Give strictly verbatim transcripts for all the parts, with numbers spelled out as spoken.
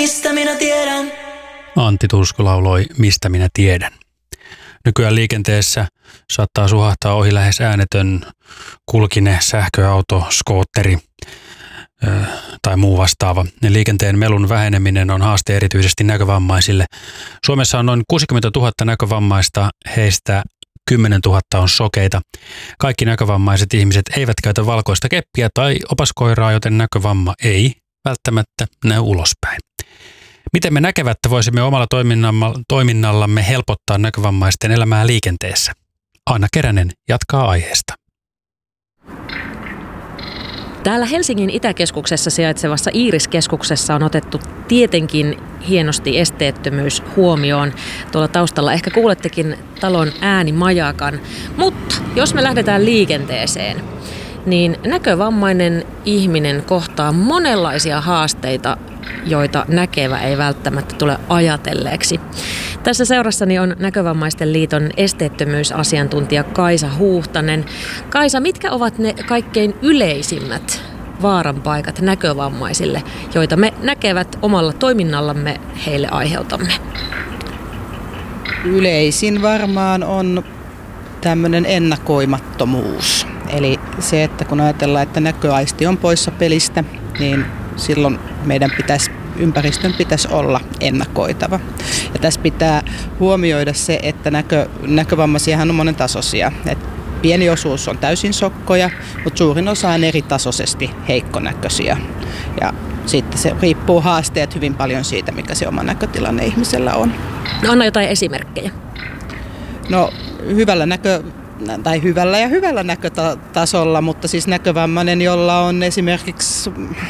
mistä minä tiedän. Antti Tursku lauloi Mistä minä tiedän. Nykyään liikenteessä saattaa suhahtaa ohi lähes äänetön kulkine, sähköauto, skootteri ö, tai muu vastaava. Liikenteen melun väheneminen on haaste erityisesti näkövammaisille. Suomessa on noin kuusikymmentätuhatta näkövammaista, heistä kymmenentuhatta on sokeita. Kaikki näkövammaiset ihmiset eivät käytä valkoista keppiä tai opaskoiraa, joten näkövamma ei välttämättä näy ulospäin. Miten me näkevättä voisimme omalla toiminnallamme helpottaa näkövammaisten elämää liikenteessä? Anna Keränen jatkaa aiheesta. Täällä Helsingin Itäkeskuksessa sijaitsevassa Iiris-keskuksessa on otettu tietenkin hienosti esteettömyys huomioon. Tuolla taustalla ehkä kuulettekin talon äänimajakan. Mutta jos me lähdetään liikenteeseen, niin näkövammainen ihminen kohtaa monenlaisia haasteita, joita näkevä ei välttämättä tule ajatelleeksi. Tässä seurassani on Näkövammaisten liiton esteettömyysasiantuntija Kaisa Huuhtanen. Kaisa, mitkä ovat ne kaikkein yleisimmät vaaranpaikat näkövammaisille, joita me näkevät omalla toiminnallamme heille aiheutamme? Yleisin varmaan on tämmöinen ennakoimattomuus. Eli se, että kun ajatellaan, että näköaisti on poissa pelistä, niin silloin meidän pitäisi, ympäristön pitäisi olla ennakoitava. Ja tässä pitää huomioida se, että näkö, näkövammaisiahan on monentasoisia. Et pieni osuus on täysin sokkoja, mutta suurin osa on eri tasoisesti heikkonäköisiä. Ja sitten se riippuu haasteet hyvin paljon siitä, mikä se oma näkötilanne ihmisellä on. No anna jotain esimerkkejä. No hyvällä näkö... tai hyvällä ja hyvällä näkötasolla, mutta siis näkövammainen, jolla on esimerkiksi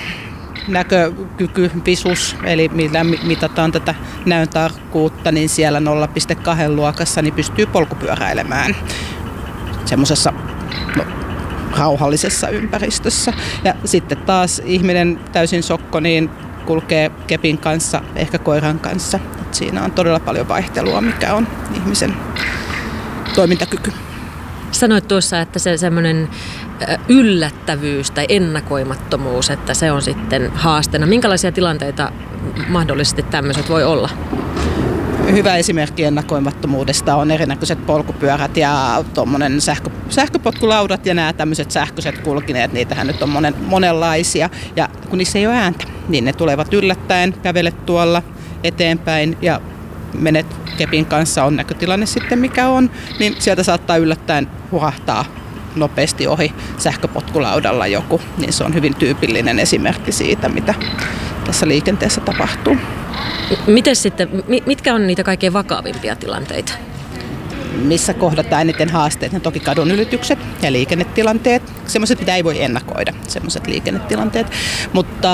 näkökyky, visus, eli millä mitataan tätä näön tarkkuutta, niin siellä nolla pilkku kaksi luokassa niin pystyy polkupyöräilemään semmoisessa no, rauhallisessa ympäristössä. Ja sitten taas ihminen täysin sokko, niin kulkee kepin kanssa, ehkä koiran kanssa. Et siinä on todella paljon vaihtelua, mikä on ihmisen toimintakyky. Sanoit tuossa, että se semmoinen yllättävyys tai ennakoimattomuus, että se on sitten haasteena. Minkälaisia tilanteita mahdollisesti tämmöiset voi olla? Hyvä esimerkki ennakoimattomuudesta on erinäköiset polkupyörät ja tuommoinen sähkö, sähköpotkulaudat ja nämä tämmöiset sähköiset kulkineet, niitähän nyt on monen, monenlaisia. Ja kun niissä ei ole ääntä, niin ne tulevat yllättäen, kävelet tuolla eteenpäin ja menet kepin kanssa, on näkötilanne sitten mikä on, niin sieltä saattaa yllättäen hurahtaa nopeasti ohi sähköpotkulaudalla joku. Niin se on hyvin tyypillinen esimerkki siitä, mitä tässä liikenteessä tapahtuu. Miten sitten, mitkä on niitä kaikkein vakavimpia tilanteita? Missä kohdataan eniten haasteet? Ne toki kadun ylitykset ja liikennetilanteet. Semmoiset, mitä ei voi ennakoida, semmoiset liikennetilanteet. Mutta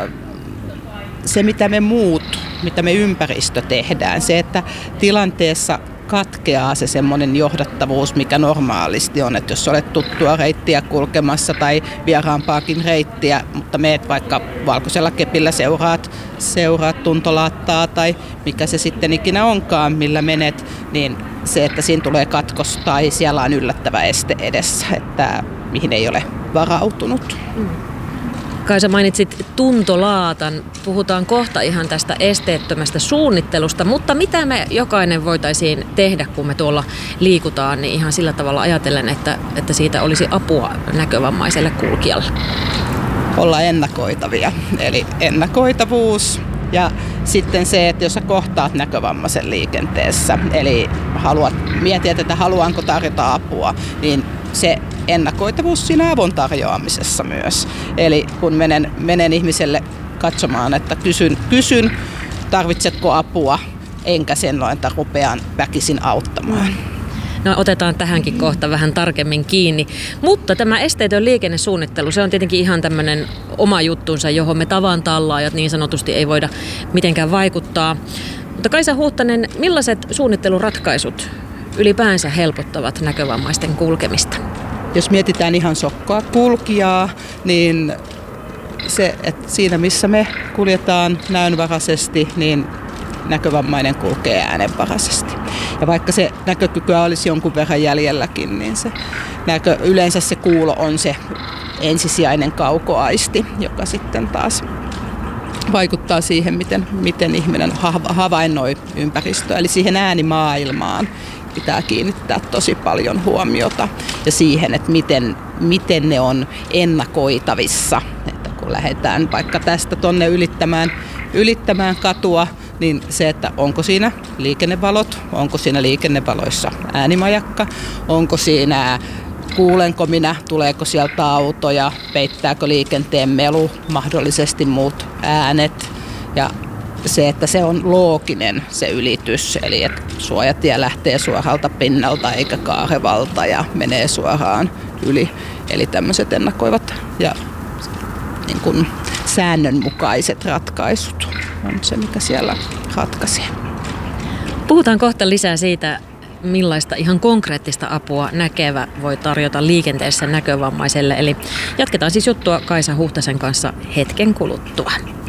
se, mitä me muut, mitä me ympäristö tehdään, se, että tilanteessa katkeaa se semmoinen johdattavuus, mikä normaalisti on, että jos olet tuttua reittiä kulkemassa tai vieraampaakin reittiä, mutta meet vaikka valkoisella kepillä seuraat, seuraat tuntolaattaa tai mikä se sitten ikinä onkaan, millä menet, niin se, että siinä tulee katkos tai siellä on yllättävä este edessä, että mihin ei ole varautunut. Mm. Kaisa, mainitsit tuntolaatan. Puhutaan kohta ihan tästä esteettömästä suunnittelusta, mutta mitä me jokainen voitaisiin tehdä, kun me tuolla liikutaan, niin ihan sillä tavalla ajatellen, että, että siitä olisi apua näkövammaiselle kulkijalle? Olla ennakoitavia, eli ennakoitavuus ja sitten se, että jos sä kohtaat näkövammaisen liikenteessä, eli haluat miettiä, että haluanko tarjota apua, niin se ennakoitavuus siinä avun tarjoamisessa myös. Eli kun menen, menen ihmiselle katsomaan, että kysyn, kysyn, tarvitsetko apua, enkä sen noin, että rupean väkisin auttamaan. No otetaan tähänkin kohta vähän tarkemmin kiinni. Mutta tämä esteetön liikennesuunnittelu, se on tietenkin ihan tämmöinen oma juttunsa, johon me tavan tallaajat niin sanotusti ei voida mitenkään vaikuttaa. Mutta Kaisa Huuhtanen, millaiset suunnitteluratkaisut ylipäänsä helpottavat näkövammaisten kulkemista? Jos mietitään ihan sokkoa kulkijaa, niin se, että siinä missä me kuljetaan näönvaraisesti, niin näkövammainen kulkee äänenvaraisesti. Ja vaikka se näkökykyä olisi jonkun verran jäljelläkin, niin se näkö, yleensä se kuulo on se ensisijainen kaukoaisti, joka sitten taas vaikuttaa siihen, miten, miten ihminen havainnoi ympäristöä. Eli siihen äänimaailmaan pitää kiinnittää tosi paljon huomiota ja siihen, että miten, miten ne on ennakoitavissa. Että kun lähdetään vaikka tästä tonne ylittämään, ylittämään katua, niin se, että onko siinä liikennevalot, onko siinä liikennevaloissa äänimajakka, onko siinä, kuulenko minä, tuleeko sieltä autoja, peittääkö liikenteen melu, mahdollisesti muut äänet ja se, että se on looginen se ylitys, eli että suojatie lähtee suoralta pinnalta eikä kaarevalta ja menee suoraan yli. Eli tämmöiset ennakoivat ja niin kuin säännönmukaiset ratkaisut on se, mikä siellä ratkaisee. Puhutaan kohta lisää siitä, millaista ihan konkreettista apua näkevä voi tarjota liikenteessä näkövammaiselle. Eli jatketaan siis juttua Kaisa Huhtasen kanssa hetken kuluttua.